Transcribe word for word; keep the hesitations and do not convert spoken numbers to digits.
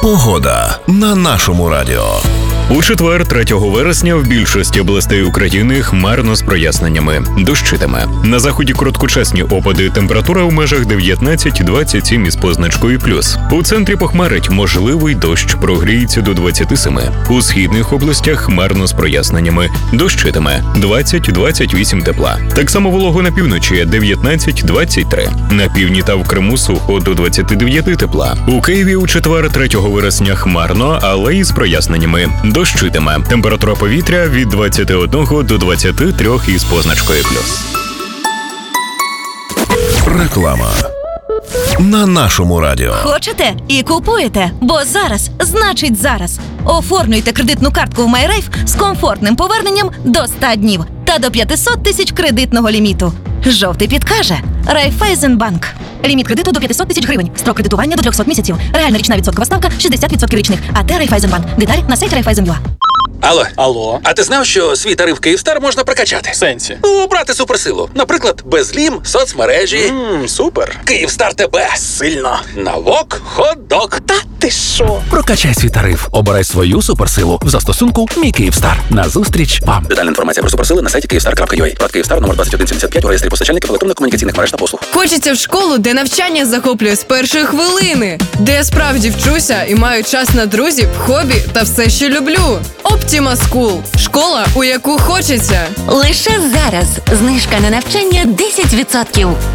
Погода на нашому радіо. У четвер, третього вересня, в більшості областей України хмарно з проясненнями. Дощитиме. На заході короткочасні опади, температура у межах дев'ятнадцять двадцять сім із позначкою плюс. У центрі похмарить, можливий дощ, прогріється до двадцяти семи. У східних областях хмарно з проясненнями. Дощитиме. двадцять двадцять вісім тепла. Так само волого на півночі дев'ятнадцять двадцять три. На півдні та в Криму сухо до двадцяти дев'яти тепла. У Києві у четвер, третього вересня хмарно, але із проясненнями. Дощитиме. Температура повітря від двадцяти одного до двадцяти трьох із позначкою плюс. Реклама на нашому радіо. Хочете і купуєте? Бо зараз значить зараз. Оформлюйте кредитну картку в MyRafe з комфортним поверненням до ста днів та до п'ятсот тисяч кредитного ліміту. Жовтий підкаже. Райфайзенбанк. Ліміт кредиту до п'ятсот тисяч гривень. Строк кредитування до трьохсот місяців. Реальна річна відсоткова ставка шістдесят відсотків річних. АТ Райфайзенбанк. Деталі на сайті Райфайзен.ua. Алло. Алло. А ти знав, що свій тариф Київстар можна прокачати? В сенсі? Ну, обрати суперсилу. Наприклад, безлім, соцмережі. Ммм, супер. Київстар тебе. Сильно. Навок, хот-дог. Та ти що? Прокачай свій тариф. Обирай свою суперсилу в застосунку «Мій Київстар». Назустріч вам. Детальна інформація про суперсили на сайті київстар крапка ю а. Плат Київстар номер двадцять один сімдесят п'ять у реєстрі постачальників електронно-комунікаційних мереж та послуг. Хочеться в школу, де навчання захоплює з першої хвилини, де я справді вчуся і маю час на друзів, хобі та все, що люблю. Optima School – школа, у яку хочеться. Лише зараз знижка на навчання десять відсотків.